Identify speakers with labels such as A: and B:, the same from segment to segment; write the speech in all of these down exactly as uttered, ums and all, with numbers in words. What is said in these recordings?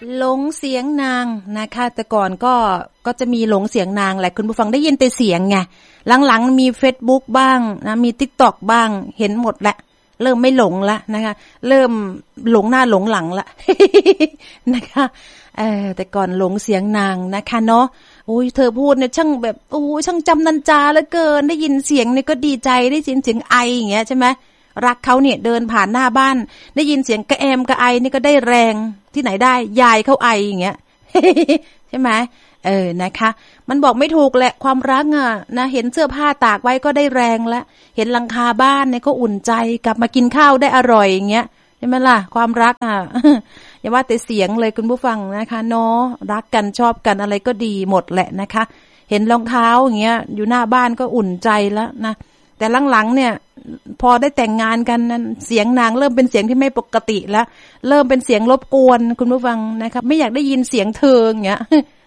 A: หลงเสียงนางนะคะแต่ก่อนก็ก็จะมีหลงเสียงนางแหละคุณผู้ฟังได้ยินแต่เสียงไงหลังๆมี Facebook บ้างนะมี TikTok บ้างเห็นหมดละเริ่มไม่หลงละนะคะเริ่มหลงหน้าหลงหลังละ นะคะเออแต่ก่อนหลงเสียงนางนะคะเนาะโอ้ยเธอพูดเนี่ยช่างแบบโอ้ยช่างจำนันจาเหลือเกินได้ยินเสียงเนี่ยก็ดีใจได้ยินเสียงไออย่างเงี้ยใช่ไหมรักเขาเนี่ยเดินผ่านหน้าบ้านได้ยินเสียงกระแอมกระไอนี่ก็ได้แรงที่ไหนได้ยายเขาไออย่างเงี้ย ใช่ไหมเออนะคะมันบอกไม่ถูกแหละความรักอ่ะนะเห็นเสื้อผ้าตากไว้ก็ได้แรงแล้วเห็นหลังคาบ้านเนี่ยก็อุ่นใจกลับมากินข้าวได้อร่อยอย่างเงี้ยใช่ไหมล่ะความรักอ่ะ อย่าว่าแต่เสียงเลยคุณผู้ฟังนะคะเนาะรักกันชอบกันอะไรก็ดีหมดแหละนะคะเห็นรองเท้าอย่างเงี้ยอยู่หน้าบ้านก็อุ่นใจแล้วนะแต่หลังๆเนี่ยพอได้แต่งงานกันนั้นเสียงนางเริ่มเป็นเสียงที่ไม่ปกติแล้วเริ่มเป็นเสียงรบกวนคุณผู้ฟังนะครับไม่อยากได้ยินเสียงเธออย่างเงี้ย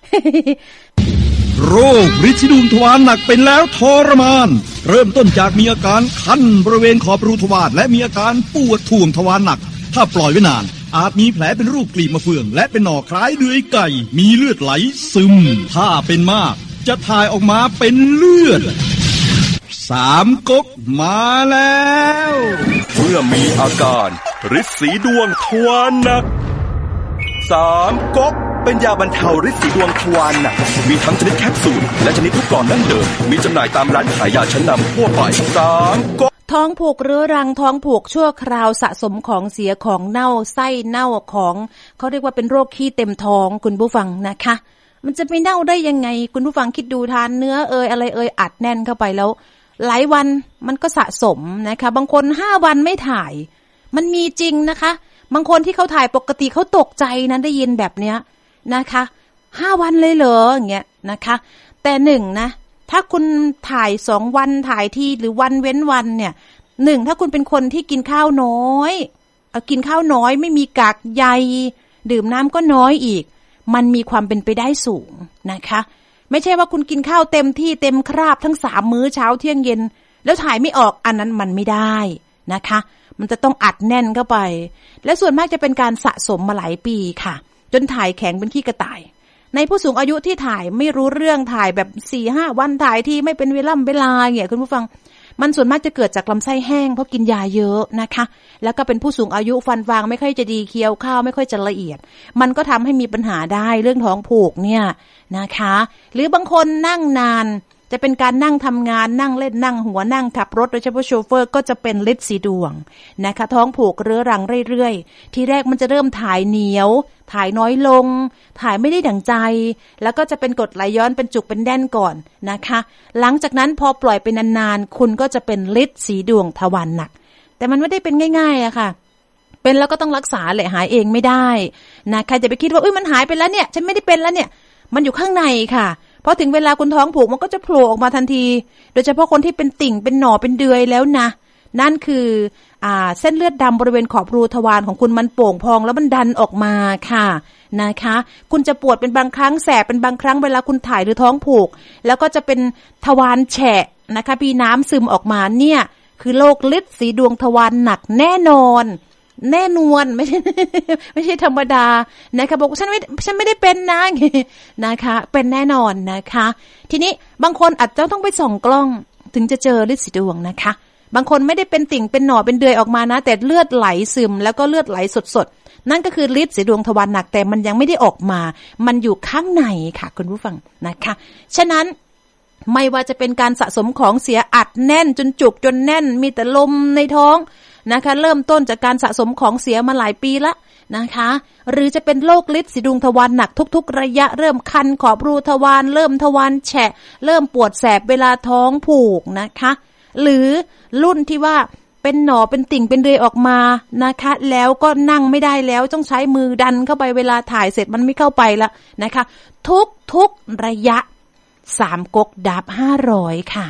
B: โรคฤทธิ์สีดวงทวารหนักเป็นแล้วทรมานเริ่มต้นจากมีอาการคันบริเวณขอบรูทวารและมีอาการปวดท่วงทวารหนักถ้าปล่อยไว้นานอาจมีแผลเป็นรูปกลีบมะเฟืองและเป็นหน่อคล้ายเดือยไก่มีเลือดไหลซึมถ้าเป็นมากจะถ่ายออกมาเป็นเลือดสามก๊กมาแล้ว
C: เมื่อมีอาการฤทธิ์สีดวงทวารหนักสามก๊กเป็นยาบรรเทาฤทธิ์สีดวงทวารหนักมีทั้งชนิดแคปซูลและชนิดลูกกลอนดั้งเดิมมีจำหน่ายตามร้านขายยาชั้นนำทั่วไปสามก๊ก
A: ท้องผูกเรื้อรังท้องผูกชั่วคราวสะสมของเสียของเน่าไส้เน่าของเขาเรียกว่าเป็นโรคขี้เต็มท้องคุณผู้ฟังนะคะมันจะไม่เน่าได้ยังไงคุณผู้ฟังคิดดูทานเนื้อเอยอะไรเอยอัดแน่นเข้าไปแล้วหลายวันมันก็สะสมนะคะบางคนห้าวันไม่ถ่ายมันมีจริงนะคะบางคนที่เขาถ่ายปกติเขาตกใจนะได้ยินแบบเนี้ยนะคะห้าวันเลยเหรออย่างเงี้ยนะคะแต่หนึ่งนะถ้าคุณถ่ายสองวันถ่ายทีหรือวันเว้นวันเนี่ยหนึ่งถ้าคุณเป็นคนที่กินข้าวน้อยเอากินข้าวน้อยไม่มีกากใยดื่มน้ำก็น้อยอีกมันมีความเป็นไปได้สูงนะคะไม่ใช่ว่าคุณกินข้าวเต็มที่เต็มคราบทั้งสามมื้อเช้าเที่ยงเย็นแล้วถ่ายไม่ออกอันนั้นมันไม่ได้นะคะมันจะต้องอัดแน่นเข้าไปและส่วนมากจะเป็นการสะสมมาหลายปีค่ะจนถ่ายแข็งเป็นขี้กระต่ายในผู้สูงอายุที่ถ่ายไม่รู้เรื่องถ่ายแบบ สี่ห้า วันถ่ายที่ไม่เป็นเวลาเวลาอย่างเงี้ยคุณผู้ฟังมันส่วนมากจะเกิดจากลำไส้แห้งเพราะกินยาเยอะนะคะแล้วก็เป็นผู้สูงอายุฟันฟางไม่ค่อยจะดีเคี้ยวข้าวไม่ค่อยจะละเอียดมันก็ทำให้มีปัญหาได้เรื่องท้องผูกเนี่ยนะคะหรือบางคนนั่งนานจะเป็นการนั่งทำงานนั่งเล่นนั่งหัวนั่งขับรถโดยเฉพาะโชเฟอร์ก็จะเป็นฤทธิ์สีดวงนะคะท้องผูกเรื้อรังเรื่อยๆทีแรกมันจะเริ่มถ่ายเหนียวถ่ายน้อยลงถ่ายไม่ได้ดั่งใจแล้วก็จะเป็นกรดไหลย้อนเป็นจุกเป็นแน่นก่อนนะคะหลังจากนั้นพอปล่อยไปนานๆคุณก็จะเป็นฤทธิ์สีดวงทวารหนักแต่มันไม่ได้เป็นง่ายๆอะค่ะเป็นแล้วก็ต้องรักษาแหละหายเองไม่ได้นะใครจะไปคิดว่าอุ้ยมันหายไปแล้วเนี่ยฉันไม่ได้เป็นแล้วเนี่ยมันอยู่ข้างในค่ะพอถึงเวลาคุณท้องผูกมันก็จะโผล่ออกมาทันทีโดยเฉพาะคนที่เป็นติ่งเป็นหน่อเป็นเดือยแล้วนะนั่นคืออ่าเส้นเลือดดำบริเวณขอบรูทวารของคุณมันโป่งพองแล้วมันดันออกมาค่ะนะคะคุณจะปวดเป็นบางครั้งแสบเป็นบางครั้งเวลาคุณถ่ายหรือท้องผูกแล้วก็จะเป็นทวารแฉะนะคะมีน้ำซึมออกมาเนี่ยคือโรคฤทธิ์สีดวงทวารหนักแน่นอนแน่นอนไม่ใช่ไม่ใช่ธรรมดานะคะบอกว่าฉันไม่ฉันไม่ได้เป็นนะนะคะเป็นแน่นอนนะคะทีนี้บางคนอาจจะต้องไปส่องกล้องถึงจะเจอฤทธิ์สีดวงนะคะบางคนไม่ได้เป็นติ่งเป็นหน่อเป็นเดือยออกมานะแต่เลือดไหลซึมแล้วก็เลือดไหลสดๆนั่นก็คือฤทธิ์สีดวงทวารหนักแต่มันยังไม่ได้ออกมามันอยู่ข้างในค่ะคุณผู้ฟังนะคะฉะนั้นไม่ว่าจะเป็นการสะสมของเสียอัดแน่นจนจุกจนแน่นมีแต่ลมในท้องนะคะเริ่มต้นจากการสะสมของเสียมาหลายปีละนะคะหรือจะเป็นโรคฤทธิ์สีดวงทวารหนักทุกๆระยะเริ่มคันขอบรูทวารเริ่มทวารแฉะเริ่มปวดแสบเวลาท้องผูกนะคะหรือรุ่นที่ว่าเป็นหนอเป็นติ่งเป็นเดือยออกมานะคะแล้วก็นั่งไม่ได้แล้วต้องใช้มือดันเข้าไปเวลาถ่ายเสร็จมันไม่เข้าไปละนะคะทุกๆระยะสามก๊กดับห้าร้อยค่ะ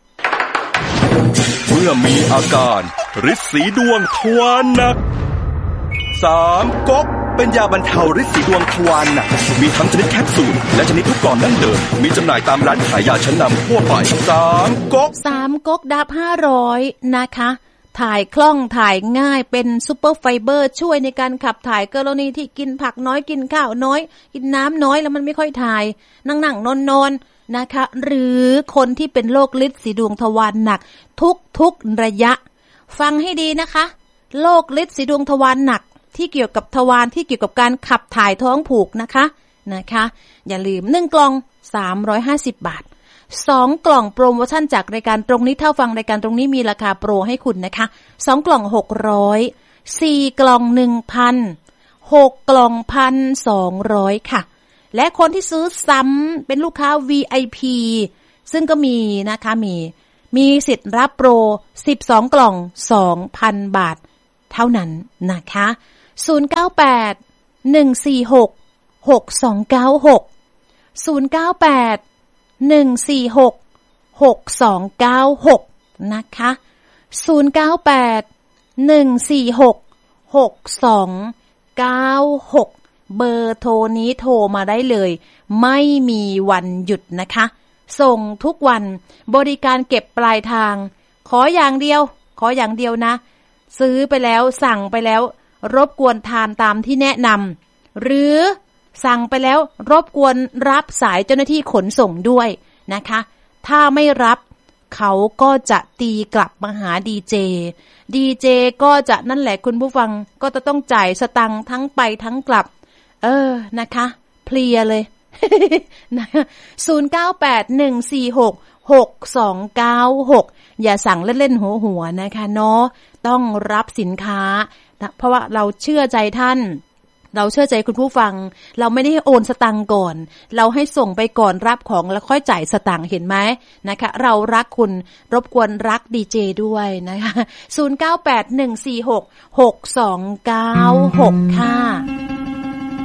C: เมื่อมีอาการฤทธิ์สีดวงทวารหนักสามก๊กเป็นยาบรรเทาฤทธิ์สีดวงทวารหนักมีทั้งชนิดแคปซูลและชนิดลูกกลอนดั้งเดิมมีจำหน่ายตามร้านขายยาชั้นนำทั่วไปสามก๊ก
A: สามก๊กดับห้าร้อยนะคะถ่ายคล่องถ่ายง่ายเป็นซูเปอร์ไฟเบอร์ช่วยในการขับถ่ายกรณีที่กินผักน้อยกินข้าวน้อยกินน้ำน้อยแล้วมันไม่ค่อยถ่ายนั่งนั่งนอนนอนนะคะหรือคนที่เป็นโรคฤทธิ์สีดวงทวารหนักทุกทุกระยะฟังให้ดีนะคะโรคฤทธิ์สีดวงทวารหนักที่เกี่ยวกับทวารที่เกี่ยวกับการขับถ่ายท้องผูกนะคะนะคะอย่าลืมหนึ่งกล่องสามร้อยห้าสิบบาทสองกล่องโปรโมชั่นจากรายการตรงนี้ถ้าฟังรายการตรงนี้มีราคาโปรให้คุณนะคะสองกล่องหกร้อยสี่กล่อง หนึ่งพัน หกกล่อง หนึ่งพันสองร้อย ค่ะและคนที่ซื้อซ้ำเป็นลูกค้า วี ไอ พี ซึ่งก็มีนะคะมีมีสิทธิ์รับโปรสิบสองกล่อง สองพัน บาทเท่านั้นนะคะศูนย์ เก้า แปด หนึ่ง สี่ หก หก สอง เก้า หก ศูนย์ เก้า แปด หนึ่ง สี่ หก หก สอง เก้า หกนะคะศูนย์ เก้า แปด หนึ่ง สี่ หก หก สอง เก้า หกเบอร์โทรนี้โทรมาได้เลยไม่มีวันหยุดนะคะส่งทุกวันบริการเก็บปลายทางขออย่างเดียวขออย่างเดียวนะซื้อไปแล้วสั่งไปแล้วรบกวนทานตามที่แนะนำหรือสั่งไปแล้วรบกวนรับสายเจ้าหน้าที่ขนส่งด้วยนะคะถ้าไม่รับเขาก็จะตีกลับมาหาดีเจดีเจก็จะนั่นแหละคุณผู้ฟังก็จะต้องจ่ายสตังค์ทั้งไปทั้งกลับเออนะคะเพลียเลย นะศูนย์ เก้า แปด หนึ่ง สี่ หก หก สอง เก้า หกอย่าสั่งเล่นๆหัวๆนะคะเนาะต้องรับสินค้าเพราะว่าเราเชื่อใจท่านเราเชื่อใจคุณผู้ฟังเราไม่ได้โอนสตังค์ก่อนเราให้ส่งไปก่อนรับของแล้วค่อยจ่ายสตังค์เห็นไหมนะคะเรารักคุณรบกวนรักดีเจด้วยนะคะศูนย์ เก้า แปด หนึ่ง สี่ หก หก สอง เก้า หกค่ะ